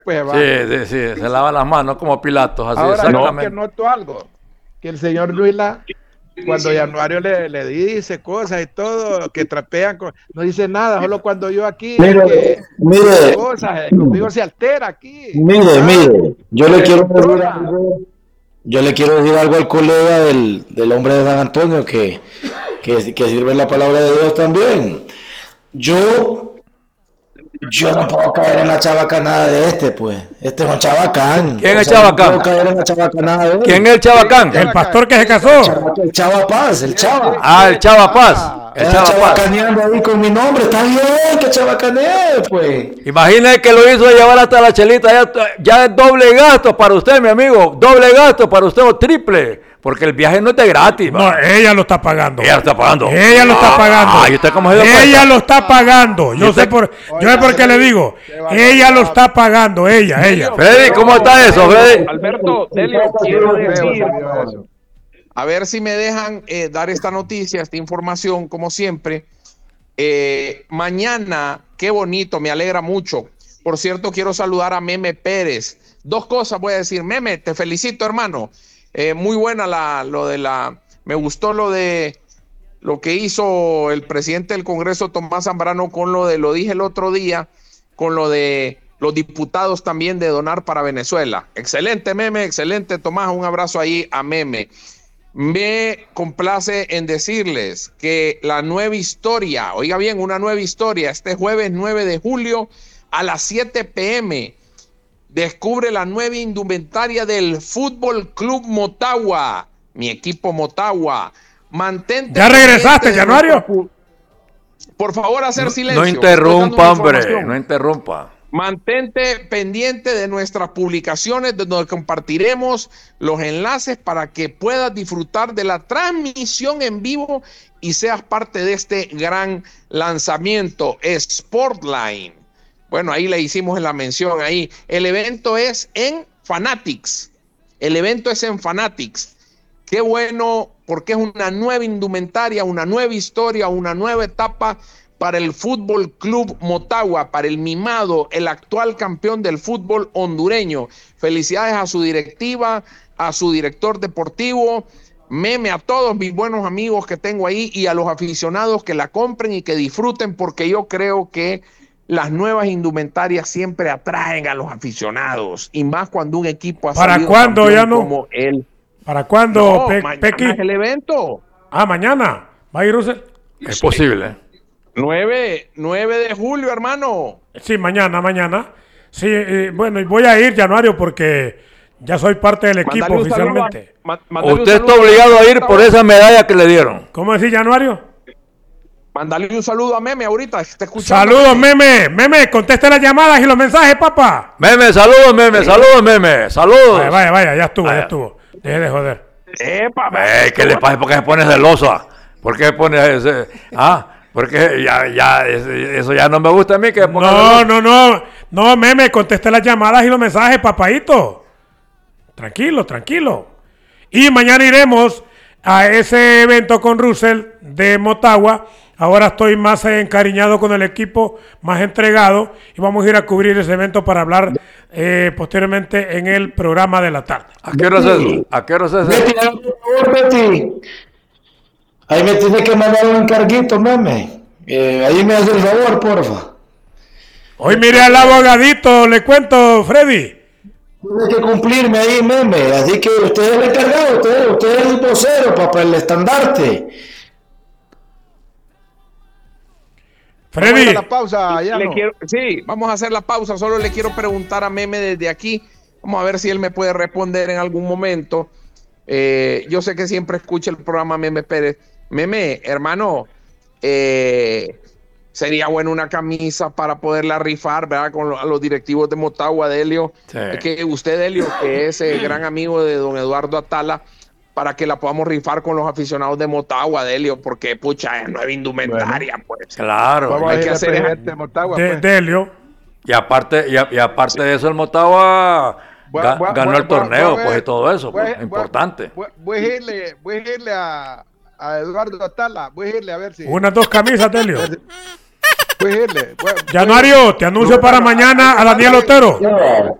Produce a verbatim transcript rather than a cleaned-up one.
pues va. Sí, sí, sí, se lava las manos como Pilatos, así Ahora no, que exactamente. noto algo, que el señor Luila, cuando Januario le, le dice cosas y todo, que trapean, con, no dice nada, solo cuando yo aquí es Mire, que dice mire, cosas, eh, conmigo se altera aquí, mire, ¿ah? mire, yo Se le quiero decir descontrola. algo, yo le quiero decir algo al colega del, del hombre de San Antonio que, que, que sirve la palabra de Dios también. Yo, yo no puedo caer en la chabacanada de este, pues. Este es un chabacán. ¿Quién O es sea, no puedo Chabacán? caer en la chabacanada de él. ¿Quién es el Chabacán? El pastor que se casó. Chava- El Chava Paz, el Chava. Ah, el Chava Paz. Ah, El Está Chava Paz. chabacaneando ahí con mi nombre. Está bien que chabacanee, pues. Imagínese que lo hizo llevar hasta la chelita. Ya, ya es doble gasto para usted, mi amigo. Doble gasto para usted o triple. Porque el viaje no es de gratis. No, va. ella lo está pagando. Ella lo está pagando. Ella lo está pagando. Ah, ¿y usted cómo se dio Ella cuenta? lo está pagando. Yo usted- sé por, yo Oiga, sé por qué le digo. qué barbaridad. Ella lo está pagando. Ella, ella. Freddy, ¿cómo está eso, Freddy? Alberto, Delio, quiero Feo decir, salió eso. a ver si me dejan eh, dar esta noticia, esta información, como siempre. Eh, mañana, qué bonito, me alegra mucho. Por cierto, quiero saludar a Meme Pérez. Dos cosas voy a decir. Meme, te felicito, hermano. Eh, muy buena la, lo de la, me gustó lo de lo que hizo el presidente del Congreso, Tomás Zambrano, con lo de, lo dije el otro día, con lo de los diputados también de donar para Venezuela. Excelente, Meme, excelente, Tomás. Un abrazo ahí a Meme. Me complace en decirles que la nueva historia, oiga bien, una nueva historia, este jueves nueve de julio a las siete pe eme, descubre la nueva indumentaria del Fútbol Club Motagua, mi equipo Motagua. Mantente. ¿Ya regresaste, pendiente de Januario? nuestra pu- Por favor, hacer silencio. No Estoy dando interrumpa, una hombre. información. No interrumpa. Mantente pendiente de nuestras publicaciones, donde compartiremos los enlaces para que puedas disfrutar de la transmisión en vivo y seas parte de este gran lanzamiento. Sportline. Bueno, ahí le hicimos la mención ahí. El evento es en Fanatics. El evento es en Fanatics. Qué bueno, porque es una nueva indumentaria, una nueva historia, una nueva etapa para el Fútbol Club Motagua, para el mimado, el actual campeón del fútbol hondureño. Felicidades a su directiva, a su director deportivo, Meme, a todos mis buenos amigos que tengo ahí y a los aficionados que la compren y que disfruten, porque yo creo que las nuevas indumentarias siempre atraen a los aficionados, y más cuando un equipo ha ¿Para salido cuándo, campeón ya no? como él. ¿Para cuándo, No, Pe- mañana Pequi? es el evento. Ah, mañana. ¿Va a ir Russell? Es posible. nueve de julio, hermano. Sí, mañana, mañana. Sí, eh, bueno, y voy a ir, Januario, porque ya soy parte del equipo Mándale un saludo a- oficialmente. ma- mándale un Usted está saludo obligado a ir Motagua. por esa medalla que le dieron. ¿Cómo decís, Januario? Mándale un saludo a Meme ahorita, que está escuchando. Saludos, Meme. Meme, conteste las llamadas y los mensajes, papá. Meme, saludos, meme, saludos, meme, saludos. Vaya, vaya, vaya, ya estuvo, ya Vaya. estuvo. Deje de joder. Epa, Eh, ¿qué le pasa? ¿Por qué se pone celosa? ¿Por qué se pone ese? Ah, porque ya, ya, ese- eso ya no me gusta a mí que se ponga No, celosa. no, no. No, Meme, conteste las llamadas y los mensajes, papadito. Tranquilo, tranquilo. Y mañana iremos a ese evento con Russell de Motagua. Ahora estoy más encariñado con el equipo, más entregado. Y vamos a ir a cubrir ese evento para hablar eh, posteriormente en el programa de la tarde. ¿A qué hora es eso? ¿A qué hora es eso? Betty, hazme un favor, Betty. Ahí me tiene que mandar un encarguito, meme. Eh, ahí me hace el favor, porfa. Hoy miré al abogadito, le cuento, Freddy. Tiene que cumplirme ahí, meme. Así que usted es el encargado, usted, usted es el vocero, papá, el estandarte. Vamos a Freddy, ir a la pausa, ya Le no. quiero- sí, vamos a hacer la pausa. Solo le quiero preguntar a Meme desde aquí. Vamos a ver si él me puede responder en algún momento. Eh, yo sé que siempre escucha el programa Meme Pérez. Meme, hermano, eh, sería bueno una camisa para poderla rifar, ¿verdad? Con lo- a los directivos de Motagua, Delio. Sí. Es que usted, Delio, que es eh, gran amigo de don Eduardo Atala, para que la podamos rifar con los aficionados de Motagua, Delio, porque, pucha, es nueva indumentaria, pues. Claro. Vamos hay a que ir al hacer- presidente de Motagua, de, pues. Delio. Y aparte, y, a- y aparte de eso, el Motagua Voy a- ga- voy a- ganó voy a- el torneo, voy a- pues, y todo eso, voy a- pues, voy a- importante. Voy, voy a irle, voy a irle a, a Eduardo Atala, voy a irle a ver si... Unas dos camisas, Delio. Pues, él, bueno, Januario, te anuncio para mañana a Daniel Otero.